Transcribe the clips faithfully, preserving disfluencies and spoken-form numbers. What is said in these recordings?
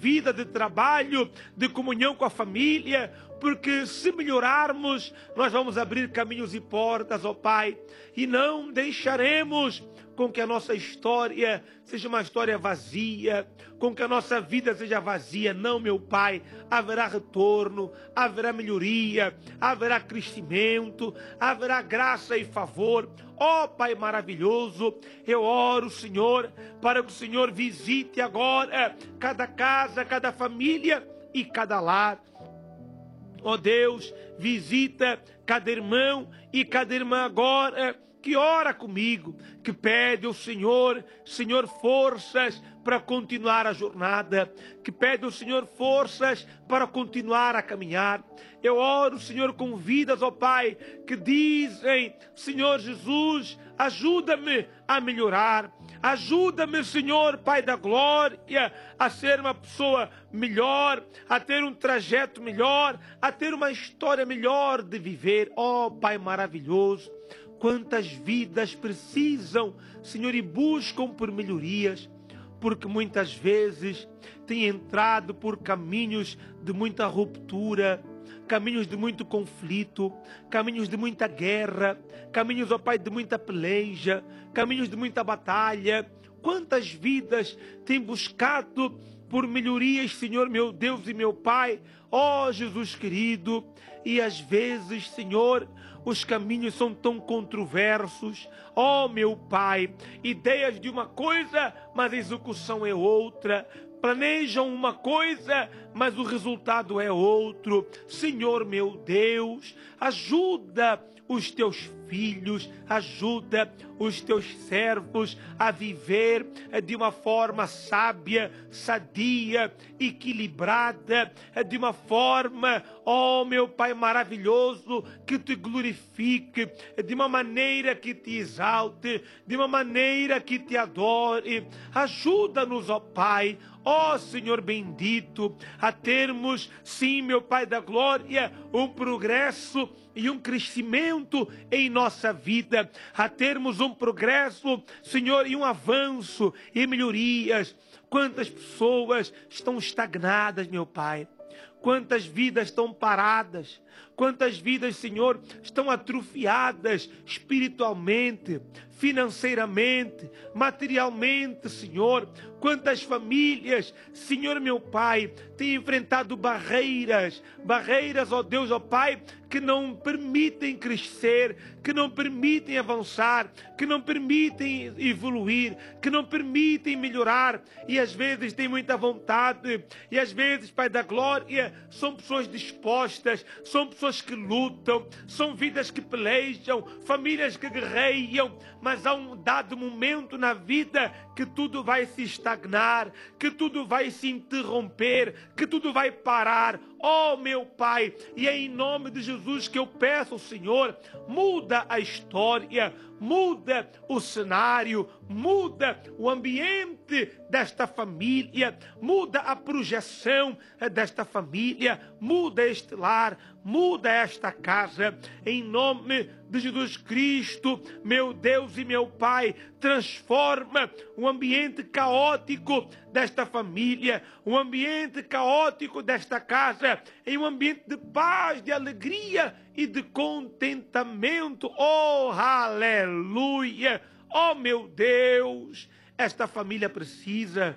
vida de trabalho, de comunhão com a família, porque se melhorarmos, nós vamos abrir caminhos e portas, ó Pai, e não deixaremos com que a nossa história seja uma história vazia, com que a nossa vida seja vazia. Não, meu Pai, haverá retorno, haverá melhoria, haverá crescimento, haverá graça e favor. Ó Pai maravilhoso, eu oro, Senhor, para que o Senhor visite agora cada casa, cada família e cada lar. Ó Deus, visita cada irmão e cada irmã agora que ora comigo, que pede ao Senhor, Senhor, forças para continuar a jornada, que pede ao Senhor forças para continuar a caminhar. Eu oro, Senhor, com vidas, ó Pai, que dizem, Senhor Jesus, ajuda-me a melhorar, ajuda-me, Senhor, Pai da glória, a ser uma pessoa melhor, a ter um trajeto melhor, a ter uma história melhor de viver. Ó Pai maravilhoso, quantas vidas precisam, Senhor, e buscam por melhorias, porque muitas vezes têm entrado por caminhos de muita ruptura, caminhos de muito conflito, caminhos de muita guerra, caminhos, ó Pai, de muita peleja, caminhos de muita batalha. Quantas vidas têm buscado por melhorias, Senhor, meu Deus e meu Pai, ó Jesus querido, e às vezes, Senhor, os caminhos são tão controversos. Ó meu Pai, ideias de uma coisa, mas a execução é outra. Planejam uma coisa, mas o resultado é outro. Senhor meu Deus, ajuda os teus filhos, ajuda os teus servos a viver de uma forma sábia, sadia, equilibrada, de uma forma, ó meu Pai maravilhoso, que te glorifique, de uma maneira que te exalte, de uma maneira que te adore. Ajuda-nos, ó Pai, ó Senhor bendito, a termos, sim, meu Pai da glória, um progresso e um crescimento em nossa vida, a termos um progresso, Senhor, e um avanço e melhorias. Quantas pessoas estão estagnadas, meu Pai? Quantas vidas estão paradas? Quantas vidas, Senhor, estão atrofiadas espiritualmente, financeiramente, materialmente, Senhor? Quantas famílias, Senhor meu Pai, têm enfrentado barreiras, barreiras, ó Deus, ó Pai, que não permitem crescer, que não permitem avançar, que não permitem evoluir, que não permitem melhorar, e às vezes têm muita vontade, e às vezes, Pai da glória, são pessoas dispostas, são pessoas que lutam, são vidas que pelejam, famílias que guerreiam, mas há um dado momento na vida que tudo vai se estagnar, que tudo vai se interromper, que tudo vai parar. Oh meu Pai, e é em nome de Jesus que eu peço ao Senhor, muda a história, muda o cenário, muda o ambiente desta família, muda a projeção desta família, muda este lar, muda esta casa, em nome de Jesus Cristo, meu Deus e meu Pai. Transforma o ambiente caótico desta família, o ambiente caótico desta casa, em um ambiente de paz, de alegria e de contentamento. Oh, aleluia! Oh, meu Deus! Esta família precisa,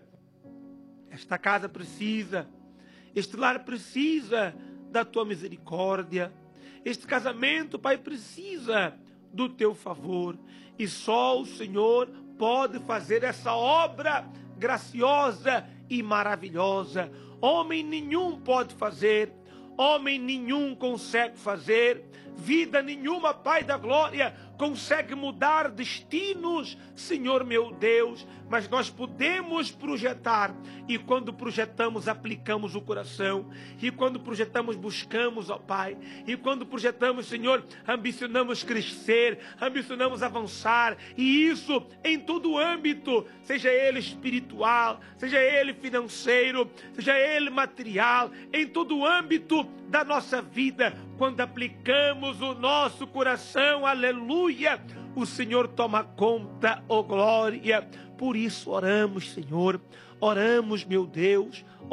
esta casa precisa, este lar precisa da tua misericórdia. Este casamento, Pai, precisa do teu favor. E só o Senhor pode fazer essa obra graciosa e maravilhosa. Homem nenhum pode fazer, homem nenhum consegue fazer, vida nenhuma, Pai da glória, consegue mudar destinos, Senhor meu Deus, mas nós podemos projetar, e quando projetamos, aplicamos o coração, e quando projetamos, buscamos, ó Pai, e quando projetamos, Senhor, ambicionamos crescer, ambicionamos avançar, e isso em todo âmbito, seja ele espiritual, seja ele financeiro, seja ele material, em todo âmbito da nossa vida, quando aplicamos o nosso coração, aleluia, o Senhor toma conta, ó glória. Por isso oramos, Senhor, oramos, meu Deus, oramos.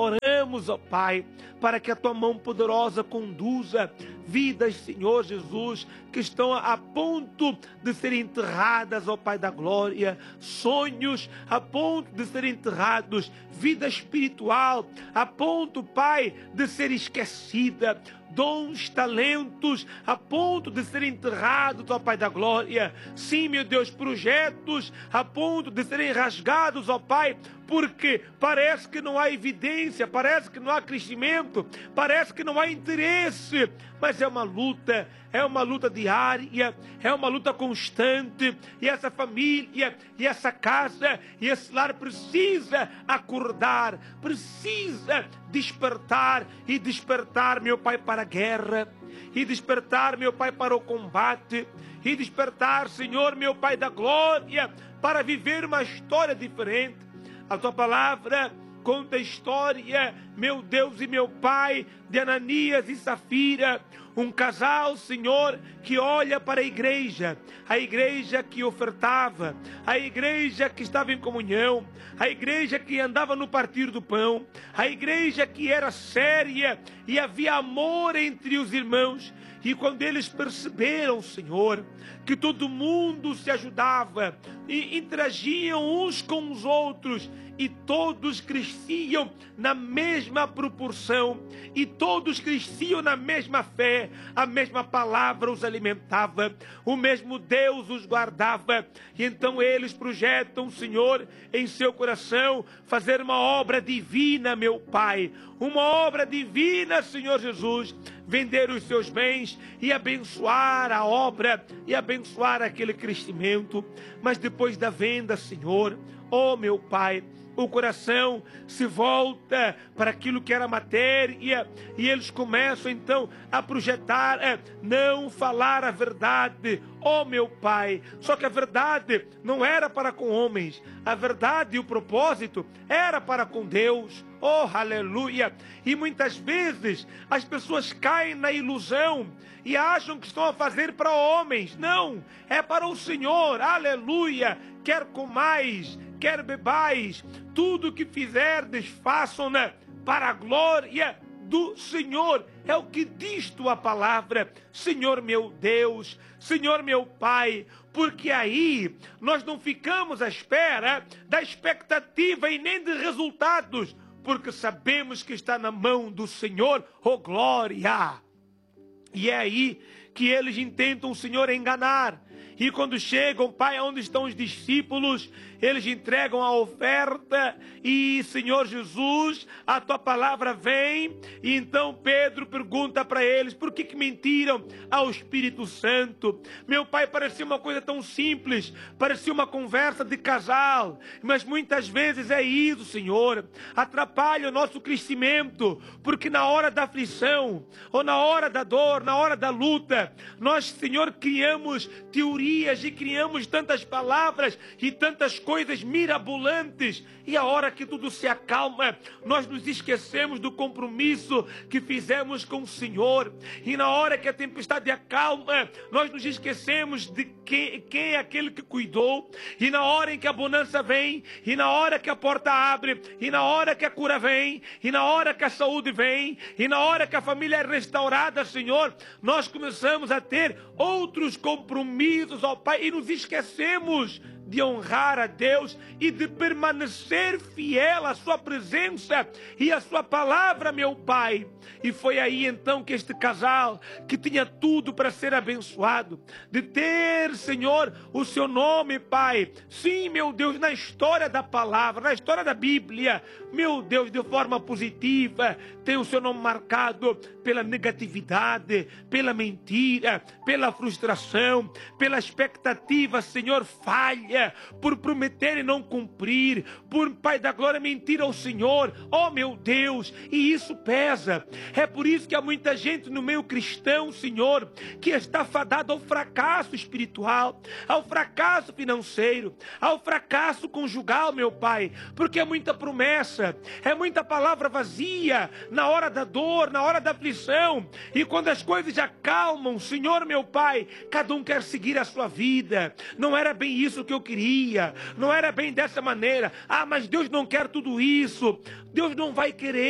oramos, ó Pai, para que a Tua mão poderosa conduza vidas, Senhor Jesus, que estão a ponto de serem enterradas, ó Pai da glória, sonhos a ponto de serem enterrados, vida espiritual a ponto, Pai, de ser esquecida, dons, talentos, a ponto de serem enterrados, ó Pai da glória. Sim, meu Deus, projetos a ponto de serem rasgados, ó Pai, porque parece que não há evidência, parece que não há crescimento, parece que não há interesse, mas é uma luta, é uma luta diária, é uma luta constante, e essa família, e essa casa, e esse lar precisa acordar, precisa despertar, e despertar, meu Pai, para a guerra, e despertar, meu Pai, para o combate, e despertar, Senhor, meu Pai da glória, para viver uma história diferente. A Tua palavra conta a história, meu Deus e meu Pai, de Ananias e Safira, um casal, Senhor, que olha para a igreja, a igreja que ofertava, a igreja que estava em comunhão, a igreja que andava no partir do pão, a igreja que era séria e havia amor entre os irmãos. E quando eles perceberam, Senhor, que todo mundo se ajudava e interagiam uns com os outros, e todos cresciam na mesma proporção, e todos cresciam na mesma fé, a mesma palavra os alimentava, o mesmo Deus os guardava. E então eles projetam, Senhor, em seu coração, fazer uma obra divina, meu Pai, uma obra divina, Senhor Jesus, vender os seus bens e abençoar a obra e abençoar aquele crescimento. Mas depois da venda, Senhor, oh meu Pai, o coração se volta para aquilo que era matéria, e eles começam então a projetar, é, não falar a verdade, oh meu Pai. Só que a verdade não era para com homens, a verdade e o propósito era para com Deus. Oh, aleluia! E muitas vezes as pessoas caem na ilusão e acham que estão a fazer para homens. Não, é para o Senhor, aleluia! Quer comais, quer bebais, tudo que fizerdes, façam-na para a glória do Senhor. É o que diz tua palavra, Senhor meu Deus, Senhor meu Pai, porque aí nós não ficamos à espera da expectativa e nem de resultados, porque sabemos que está na mão do Senhor, oh glória! E é aí que eles intentam o Senhor enganar. E quando chegam, Pai, onde estão os discípulos, eles entregam a oferta e, Senhor Jesus, a Tua palavra vem. E então Pedro pergunta para eles, por que que mentiram ao Espírito Santo? Meu Pai, parecia uma coisa tão simples, parecia uma conversa de casal, mas muitas vezes é isso, Senhor, atrapalha o nosso crescimento, porque na hora da aflição, ou na hora da dor, na hora da luta, nós, Senhor, criamos teorias e criamos tantas palavras e tantas coisas mirabolantes, e a hora que tudo se acalma, nós nos esquecemos do compromisso que fizemos com o Senhor, e na hora que a tempestade acalma, nós nos esquecemos de quem, quem é aquele que cuidou, e na hora em que a bonança vem, e na hora que a porta abre, e na hora que a cura vem, e na hora que a saúde vem, e na hora que a família é restaurada, Senhor, nós começamos a ter outros compromissos, ó Pai, e nos esquecemos de honrar a Deus e de permanecer fiel à sua presença e à sua palavra, meu Pai. E foi aí então que este casal, que tinha tudo para ser abençoado, de ter, Senhor, o seu nome, Pai, sim, meu Deus, na história da palavra, na história da Bíblia, meu Deus, de forma positiva, tem o seu nome marcado pela negatividade, pela mentira, pela frustração, pela expectativa, Senhor, falha, por prometer e não cumprir, por, Pai da glória, mentir ao Senhor, oh meu Deus, e isso pesa. É por isso que há muita gente no meio cristão, Senhor, que está fadada ao fracasso espiritual, ao fracasso financeiro, ao fracasso conjugal, meu Pai, porque é muita promessa, é muita palavra vazia na hora da dor, na hora da aflição, e quando as coisas já acalmam, Senhor, meu Pai, cada um quer seguir a sua vida. Não era bem isso que eu queria, não era bem dessa maneira. Ah, mas Deus não quer tudo isso, Deus não vai querer, não.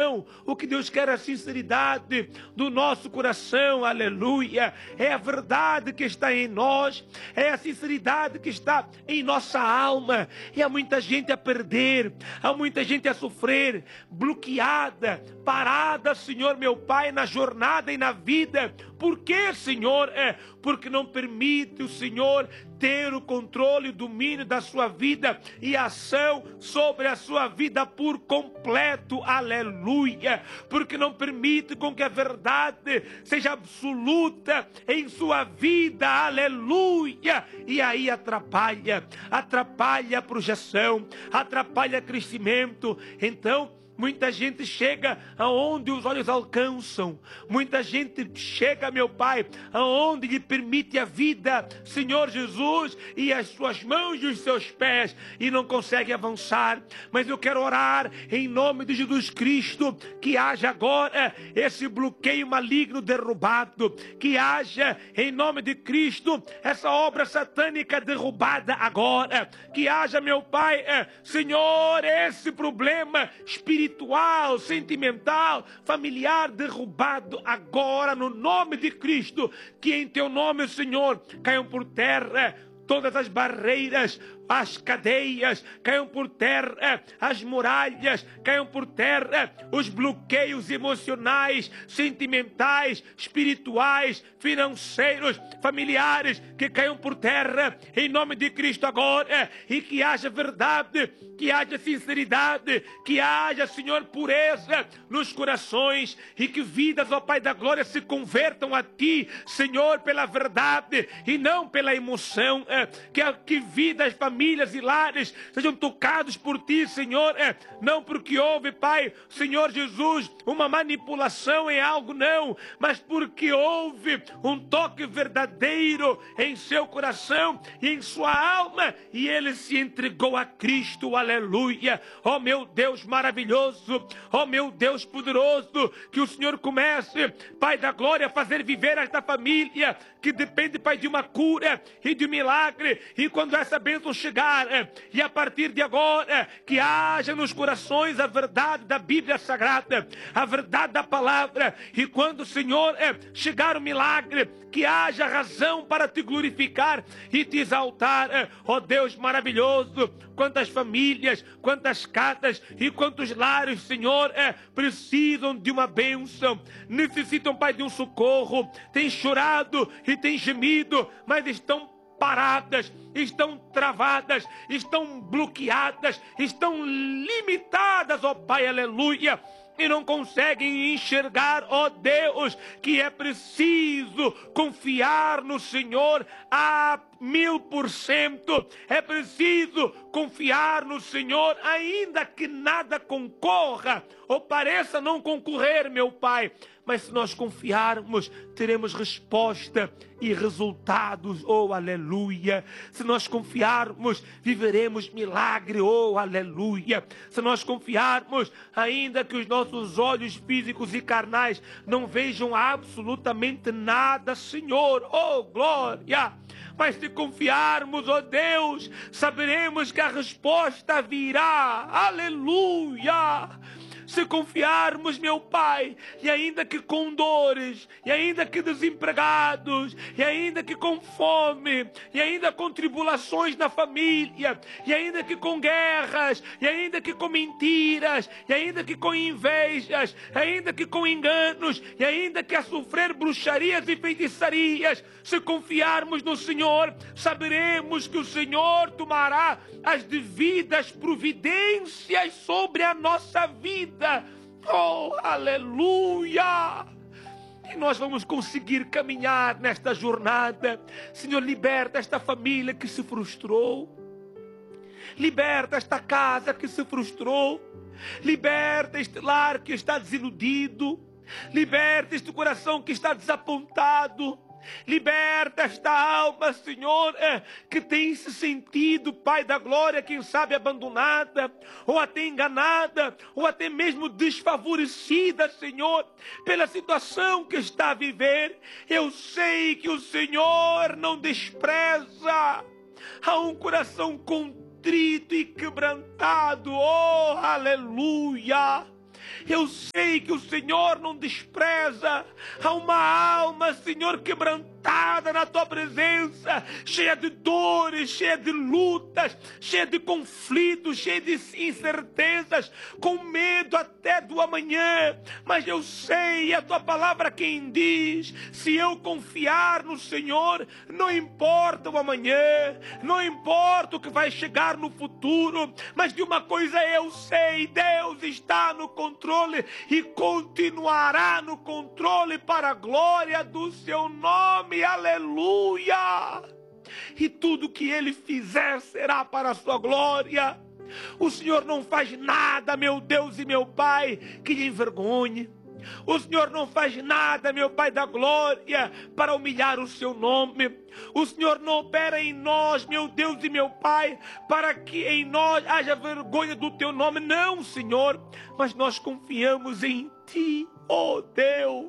coração. O que Deus quer é a sinceridade do nosso coração, aleluia. É a verdade que está em nós, é a sinceridade que está em nossa alma. E há muita gente a perder, há muita gente a sofrer, bloqueada, parada, Senhor meu Pai, na jornada e na vida. Por quê, Senhor? É porque não permite o Senhor ter o controle e o domínio da sua vida e ação sobre a sua vida por completo, aleluia, porque não permite com que a verdade seja absoluta em sua vida, aleluia, e aí atrapalha, atrapalha a projeção, atrapalha crescimento. Então muita gente chega aonde os olhos alcançam. Muita gente chega, meu Pai, aonde lhe permite a vida, Senhor Jesus, e as suas mãos e os seus pés, e não consegue avançar. Mas eu quero orar em nome de Jesus Cristo, que haja agora esse bloqueio maligno derrubado, que haja em nome de Cristo essa obra satânica derrubada agora, que haja, meu Pai, Senhor, esse problema espiritual, espiritual, sentimental, familiar derrubado agora no nome de Cristo. Que em teu nome, Senhor, caiam por terra todas as barreiras, as cadeias, caiam por terra as muralhas, caiam por terra os bloqueios emocionais, sentimentais, espirituais, financeiros, familiares, que caiam por terra em nome de Cristo agora, e que haja verdade, que haja sinceridade, que haja, Senhor, pureza nos corações, e que vidas, ó Pai da glória, se convertam a Ti, Senhor, pela verdade e não pela emoção, que, que vidas, famílias e lares sejam tocados por Ti, Senhor, é, não porque houve, Pai, Senhor Jesus, uma manipulação em algo, não, mas porque houve um toque verdadeiro em seu coração e em sua alma, e ele se entregou a Cristo, aleluia. Ó meu Deus maravilhoso, ó meu Deus poderoso, que o Senhor comece, Pai da glória, a fazer viver esta família, que depende, Pai, de uma cura e de um milagre, e quando essa bênção chegar, e a partir de agora, que haja nos corações a verdade da Bíblia Sagrada, a verdade da palavra, e quando, Senhor, chegar o milagre, que haja razão para Te glorificar e Te exaltar, ó Deus maravilhoso. Quantas famílias, quantas casas e quantos lares, Senhor, precisam de uma bênção, necessitam, Pai, de um socorro, têm chorado e têm gemido, mas estão paradas, estão travadas, estão bloqueadas, estão limitadas, ó Pai, aleluia, e não conseguem enxergar, ó Deus, que é preciso confiar no Senhor a mil por cento, é preciso confiar no Senhor, ainda que nada concorra ou pareça não concorrer, meu Pai, mas se nós confiarmos, teremos resposta e resultados, oh aleluia. Se nós confiarmos, viveremos milagre, oh aleluia. Se nós confiarmos, ainda que os nossos olhos físicos e carnais não vejam absolutamente nada, Senhor, oh glória, mas se confiarmos, ó Deus, saberemos que a resposta virá, aleluia. Se confiarmos, meu Pai, e ainda que com dores, e ainda que desempregados, e ainda que com fome, e ainda com tribulações na família, e ainda que com guerras, e ainda que com mentiras, e ainda que com invejas, e ainda que com enganos, e ainda que a sofrer bruxarias e feitiçarias, se confiarmos no Senhor, saberemos que o Senhor tomará as devidas providências sobre a nossa vida. Oh, aleluia! E nós vamos conseguir caminhar nesta jornada. Senhor, liberta esta família que se frustrou. Liberta esta casa que se frustrou. Liberta este lar que está desiludido. Liberta este coração que está desapontado. Liberta esta alma, Senhor, é, que tem se sentido, Pai da glória, quem sabe abandonada, ou até enganada, ou até mesmo desfavorecida, Senhor, pela situação que está a viver. Eu sei que o Senhor não despreza a um coração contrito e quebrantado, oh, aleluia. Eu sei que o Senhor não despreza a uma alma, Senhor, quebrantada na tua presença, cheia de dores, cheia de lutas, cheia de conflitos, cheia de incertezas, com medo até do amanhã. Mas eu sei, a tua palavra quem diz, se eu confiar no Senhor, não importa o amanhã, não importa o que vai chegar no futuro, mas de uma coisa eu sei, Deus está no controle e continuará no controle para a glória do seu nome, aleluia. E tudo que ele fizer será para a sua glória. O Senhor não faz nada, meu Deus e meu Pai, que lhe envergonhe. O Senhor não faz nada, meu Pai da glória, para humilhar o seu nome. O Senhor não opera em nós, meu Deus e meu Pai, para que em nós haja vergonha do teu nome. Não, Senhor, mas nós confiamos em Ti, oh Deus.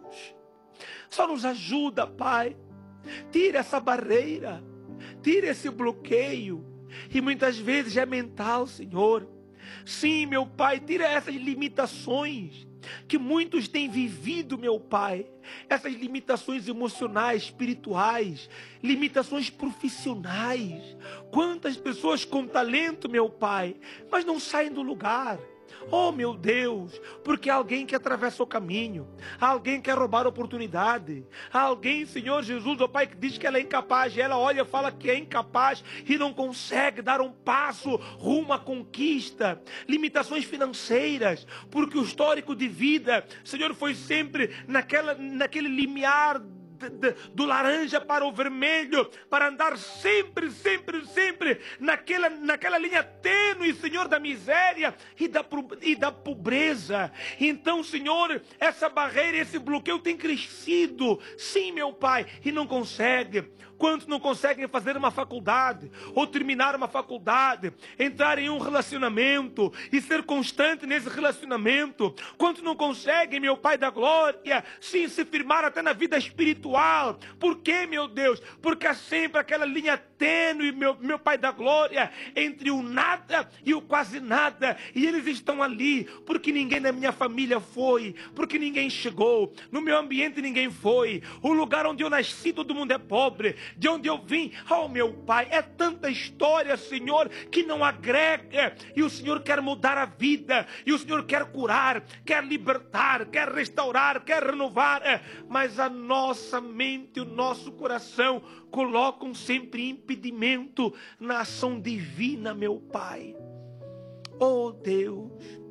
Só nos ajuda, Pai. Tira essa barreira, tira esse bloqueio. E muitas vezes é mental, Senhor. Sim, meu Pai, tira essas limitações que muitos têm vivido, meu Pai, essas limitações emocionais, espirituais, limitações profissionais. Quantas pessoas com talento, meu Pai, mas não saem do lugar. Oh, meu Deus, porque há alguém que atravessa o caminho, há alguém que quer roubar a oportunidade, há alguém, Senhor Jesus, oh Pai, que diz que ela é incapaz, e ela olha e fala que é incapaz e não consegue dar um passo rumo à conquista. Limitações financeiras, porque o histórico de vida, Senhor, foi sempre naquela, naquele limiar do laranja para o vermelho, para andar sempre, sempre, sempre naquela, naquela linha tênue, Senhor, da miséria e da, e da pobreza. Então, Senhor, essa barreira, esse bloqueio tem crescido, sim, meu Pai, e não consegue. Quantos não conseguem fazer uma faculdade, ou terminar uma faculdade, entrar em um relacionamento e ser constante nesse relacionamento? Quantos não conseguem, meu Pai da glória, sim, se firmar até na vida espiritual? Por quê, meu Deus? Porque há sempre aquela linha tênue, meu, meu Pai da glória, entre o nada e o quase nada. E eles estão ali, porque ninguém da minha família foi, porque ninguém chegou, no meu ambiente ninguém foi, o lugar onde eu nasci todo mundo é pobre, de onde eu vim, oh meu Pai, é tanta história, Senhor, que não agrega, e o Senhor quer mudar a vida, e o Senhor quer curar, quer libertar, quer restaurar, quer renovar, mas a nossa mente, o nosso coração colocam sempre impedimento na ação divina, meu Pai. Oh Deus,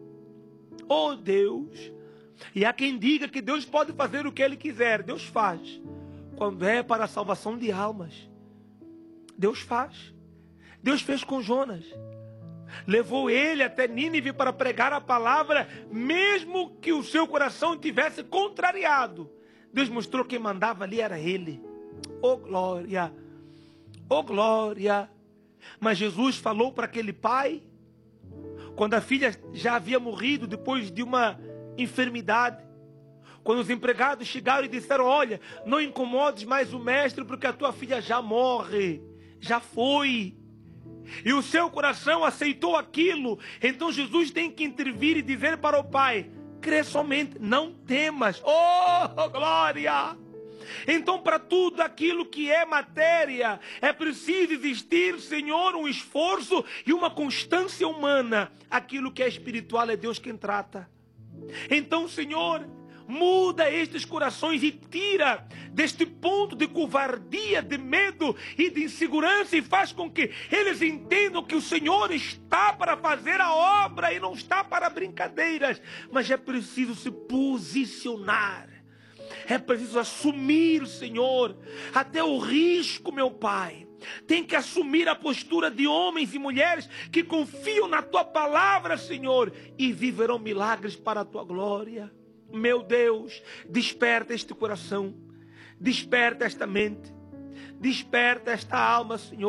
oh Deus, e há quem diga que Deus pode fazer o que Ele quiser. Deus faz. Quando é para a salvação de almas, Deus faz. Deus fez com Jonas. Levou ele até Nínive para pregar a palavra, mesmo que o seu coração tivesse contrariado. Deus mostrou que quem mandava ali era ele. Oh glória, oh glória. Mas Jesus falou para aquele pai, quando a filha já havia morrido depois de uma enfermidade, quando os empregados chegaram e disseram: olha, não incomodes mais o mestre, porque a tua filha já morre, já foi. E o seu coração aceitou aquilo. Então Jesus tem que intervir e dizer para o pai: crê somente, não temas. Oh, glória! Então, para tudo aquilo que é matéria, é preciso existir, Senhor, um esforço e uma constância humana. Aquilo que é espiritual é Deus quem trata. Então, Senhor, muda estes corações e tira deste ponto de covardia, de medo e de insegurança, e faz com que eles entendam que o Senhor está para fazer a obra e não está para brincadeiras. Mas é preciso se posicionar, é preciso assumir, Senhor, até o risco, meu Pai. Tem que assumir a postura de homens e mulheres que confiam na Tua palavra, Senhor, e viverão milagres para a Tua glória. Meu Deus, desperta este coração, desperta esta mente, desperta esta alma, Senhor,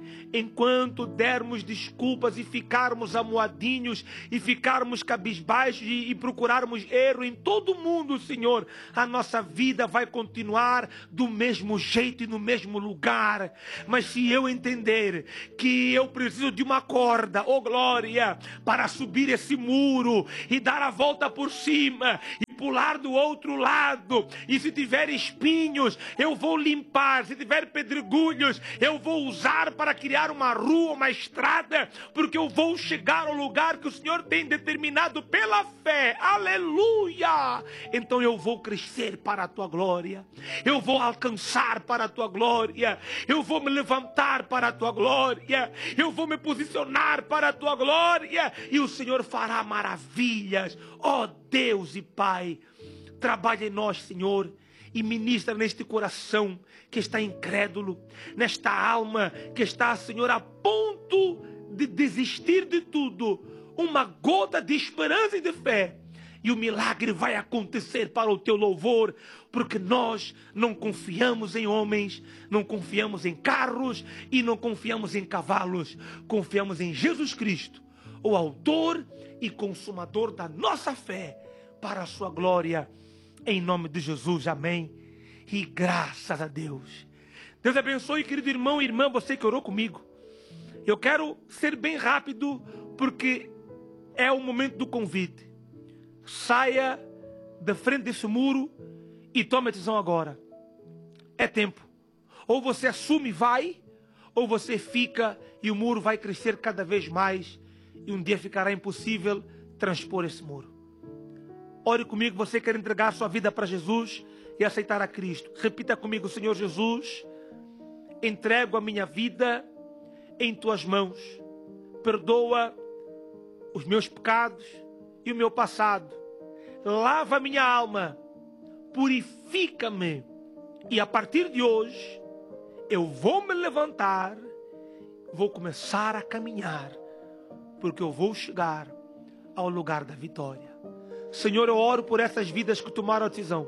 enquanto dermos desculpas e ficarmos amuadinhos e ficarmos cabisbaixos e, e procurarmos erro em todo mundo, Senhor, a nossa vida vai continuar do mesmo jeito e no mesmo lugar. Mas se eu entender que eu preciso de uma corda, oh glória, para subir esse muro e dar a volta por cima e pular do outro lado, e se tiver espinhos eu vou limpar, se tiver pedregulhos eu vou usar para criar uma rua, uma estrada, porque eu vou chegar ao lugar que o Senhor tem determinado pela fé, aleluia. Então eu vou crescer para a tua glória, eu vou alcançar para a tua glória, eu vou me levantar para a tua glória, eu vou me posicionar para a tua glória, e o Senhor fará maravilhas. Ó Deus e Pai, trabalha em nós, Senhor, e ministra neste coração que está incrédulo, nesta alma que está, Senhor, a ponto de desistir de tudo, uma gota de esperança e de fé, e o milagre vai acontecer para o teu louvor, porque nós não confiamos em homens, não confiamos em carros e não confiamos em cavalos, confiamos em Jesus Cristo, o autor e consumador da nossa fé, para a sua glória, em nome de Jesus, amém, e graças a Deus. Deus abençoe, querido irmão e irmã, você que orou comigo. Eu quero ser bem rápido, porque é o momento do convite. Saia da frente desse muro e tome a decisão agora. É tempo. Ou você assume e vai, ou você fica e o muro vai crescer cada vez mais, e um dia ficará impossível transpor esse muro. Ore comigo, você quer entregar sua vida para Jesus e aceitar a Cristo. Repita comigo: Senhor Jesus, entrego a minha vida em tuas mãos. Perdoa os meus pecados e o meu passado. Lava minha alma, purifica-me, e a partir de hoje eu vou me levantar, vou começar a caminhar, porque eu vou chegar ao lugar da vitória. Senhor, eu oro por essas vidas que tomaram a decisão.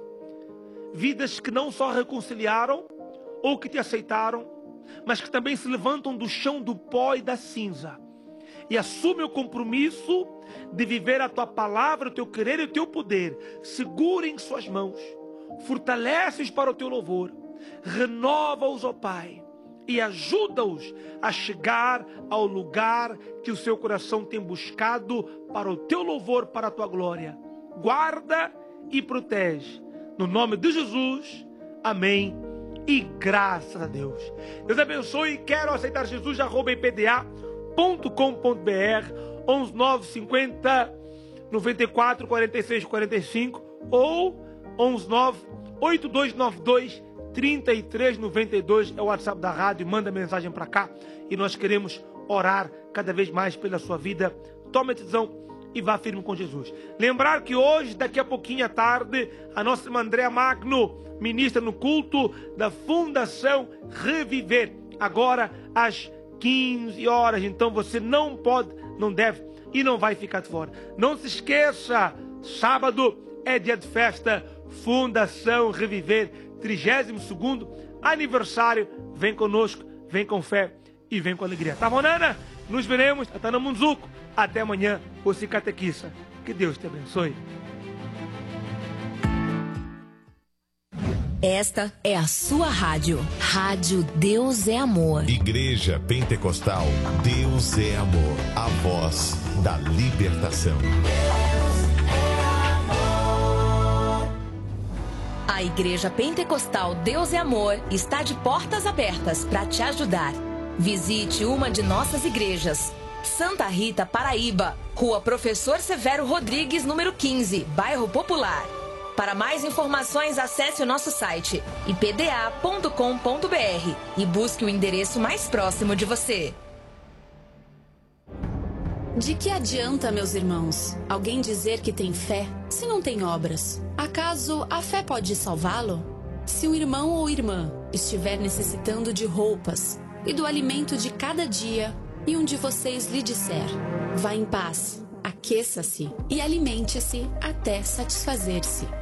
Vidas que não só reconciliaram ou que te aceitaram, mas que também se levantam do chão do pó e da cinza e assumem o compromisso de viver a tua palavra, o teu querer e o teu poder. Segura em suas mãos, fortalece-os para o teu louvor, renova-os, ó Pai, e ajuda-os a chegar ao lugar que o seu coração tem buscado para o teu louvor, para a tua glória. Guarda e protege. No nome de Jesus, amém. E graças a Deus. Deus abençoe. Quero aceitar Jesus, arroba m p d a ponto com ponto b r, onze nove cinquenta, noventa e quatro, quarenta e seis, quarenta e cinco ou onze nove oito dois nove dois, trinta e três noventa e dois é o WhatsApp da rádio. Manda mensagem para cá e nós queremos orar cada vez mais pela sua vida. Tome a decisão e vá firme com Jesus. Lembrar que hoje, daqui a pouquinho à tarde, a nossa irmã Andréa Magno ministra no culto da Fundação Reviver, agora às quinze horas. Então você não pode, não deve e não vai ficar de fora. Não se esqueça, sábado é dia de festa, Fundação Reviver, trigésimo segundo aniversário. Vem conosco, vem com fé e vem com alegria. Tá bom, Nana? Nos veremos, até no Munzuco. Até amanhã, você catequista. Que Deus te abençoe. Esta é a sua rádio. Rádio Deus é Amor. Igreja Pentecostal Deus é Amor. A voz da libertação. A Igreja Pentecostal Deus é Amor está de portas abertas para te ajudar. Visite uma de nossas igrejas. Santa Rita, Paraíba, Rua Professor Severo Rodrigues, número quinze, Bairro Popular. Para mais informações, acesse o nosso site i p d a ponto com ponto b r e busque o endereço mais próximo de você. De que adianta, meus irmãos, alguém dizer que tem fé se não tem obras? Acaso a fé pode salvá-lo? Se um irmão ou irmã estiver necessitando de roupas e do alimento de cada dia, e um de vocês lhe disser: vá em paz, aqueça-se e alimente-se até satisfazer-se,